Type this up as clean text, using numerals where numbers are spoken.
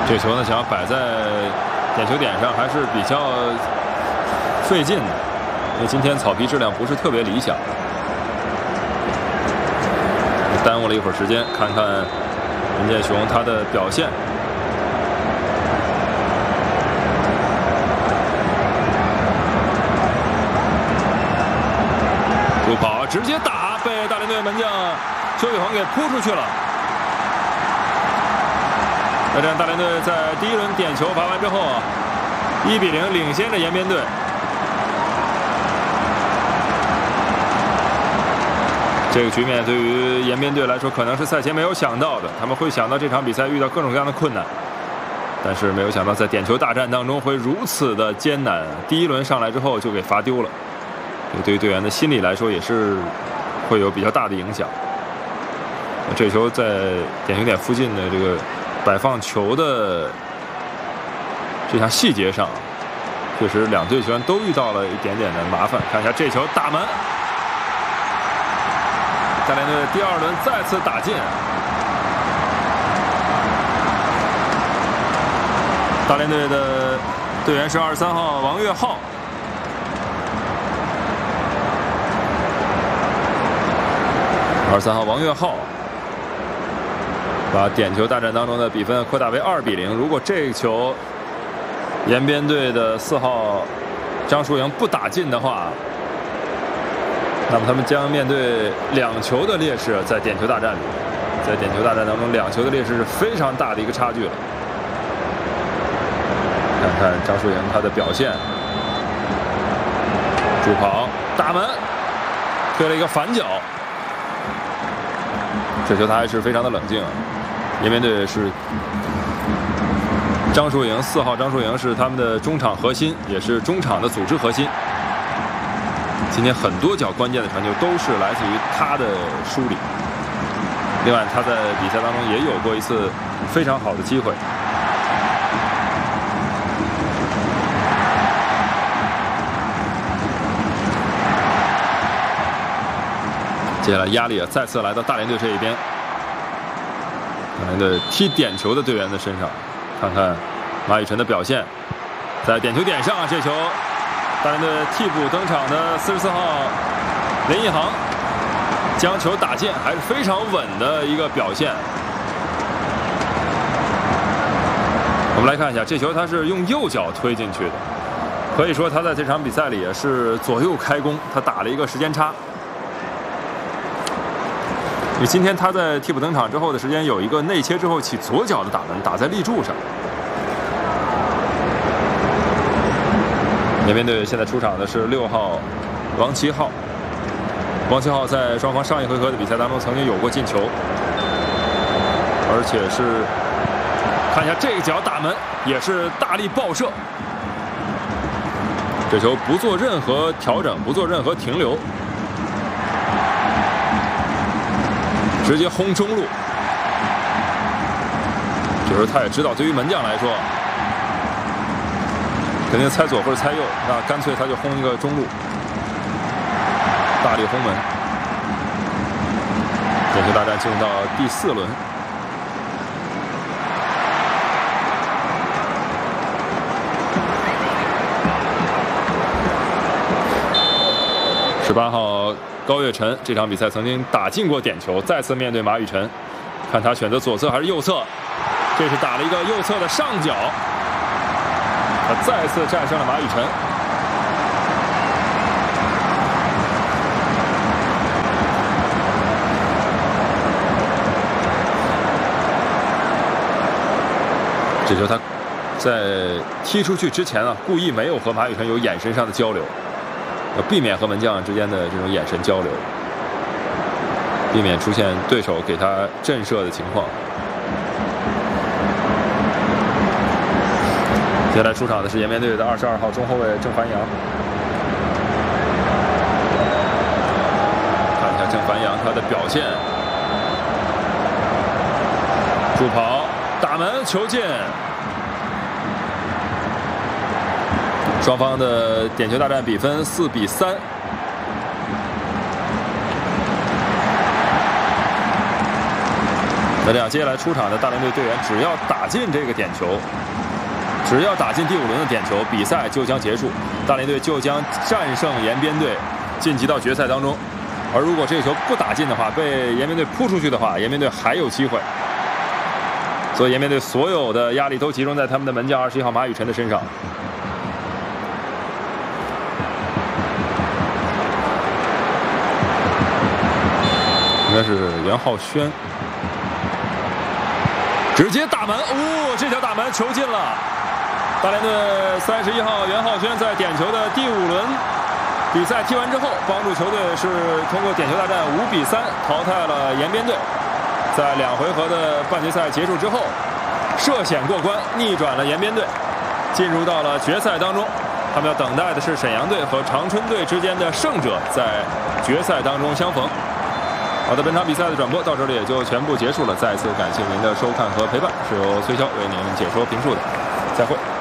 这球呢，想要摆在点球点上还是比较费劲的，因为今天草皮质量不是特别理想，耽误了一会儿时间，看看任建雄他的表现。助跑直接打，被大连队门将邱宇鹏给扑出去了。那这样，大连队在第一轮点球罚完之后，1-0领先着延边队。这个局面对于延边队来说，可能是赛前没有想到的。他们会想到这场比赛遇到各种各样的困难，但是没有想到在点球大战当中会如此的艰难。第一轮上来之后就给罚丢了，这对于队员的心理来说也是会有比较大的影响。这球在点球点附近的这个摆放球的这项细节上，确实两队球员都遇到了一点点的麻烦。看一下这球打门，大连队第二轮再次打进。大连队的队员是23号王岳浩。23号王岳浩把点球大战当中的比分扩大为2-0。如果这球延边队的4号张淑莹不打进的话，那么他们将面对2球的劣势。在点球大战里，在点球大战当中2球的劣势是非常大的一个差距了。看看张淑莹她的表现，助跑打门，推了一个反脚。这球他还是非常的冷静。延边队是张淑莹，4号张淑莹是他们的中场核心，也是中场的组织核心。今天很多脚关键的传球都是来自于他的梳理。另外，他在比赛当中也有过一次非常好的机会。接下来压力再次来到大连队这一边。大连队踢点球的队员的身上，看看马宇辰的表现。在点球点上，这球大连队替补登场的44号林奕航将球打进，还是非常稳的一个表现。我们来看一下这球，他是用右脚推进去的，可以说他在这场比赛里也是左右开弓，他打了一个时间差。因为今天他在替补登场之后的时间有一个内切之后起左脚的打门，打在立柱上。延边队现在出场的是6号王齐浩。王齐浩在双方上一回合的比赛当中曾经有过进球，而且是看一下这个脚打门也是大力爆射，这球不做任何调整，不做任何停留，直接轰中路。就是他也知道，对于门将来说，肯定猜左或者猜右，那干脆他就轰一个中路，大力轰门。点球大战进入到第4轮。18号高岳晨这场比赛曾经打进过点球，再次面对马宇辰，看他选择左侧还是右侧。这是打了一个右侧的上角，他再次战胜了马宇辰。这球他在踢出去之前故意没有和马宇辰有眼神上的交流，要避免和门将之间的这种眼神交流，避免出现对手给他震慑的情况。接下来出场的是延边队的22号中后卫郑凡阳。看一下郑凡阳他的表现，助跑打门球进。双方的点球大战比分4-3。 那这样，接下来出场的大连队队员只要打进这个点球，只要打进第5轮的点球，比赛就将结束，大连队就将战胜延边队，晋级到决赛当中。而如果这个球不打进的话，被延边队扑出去的话，延边队还有机会。所以延边队所有的压力都集中在他们的门将21号马宇辰的身上。应该是袁浩轩。直接打门，这条打门球进了。大连队31号袁浩轩在点球的第5轮比赛踢完之后，帮助球队是通过点球大战5比3淘汰了延边队。在2回合的半决赛结束之后，涉险过关，逆转了延边队，进入到了决赛当中。他们要等待的是沈阳队和长春队之间的胜者在决赛当中相逢。好的，本场比赛的转播到这里也就全部结束了。再次感谢您的收看和陪伴，是由崔骁为您解说评述的，再会。